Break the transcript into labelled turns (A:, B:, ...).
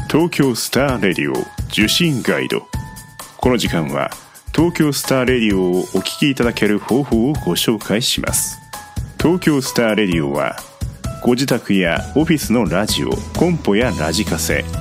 A: 東京スターレディオ受信ガイド。この時間は東京スターレディオをお聞きいただける方法をご紹介します。東京スターレディオはご自宅やオフィスのラジオ、コンポやラジカセ、